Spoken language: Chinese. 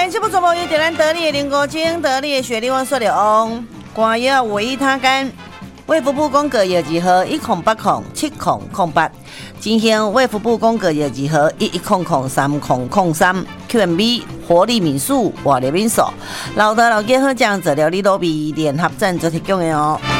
本节目转播由点燃得力的林国精、得力的雪莉王说的翁，官药维他干。卫福部公告药剂号10807008，进行卫福部公告药剂号11003003 QMB 活力民宿活力民宿，老德老健好酱治疗你都比联合赞助提供的哦。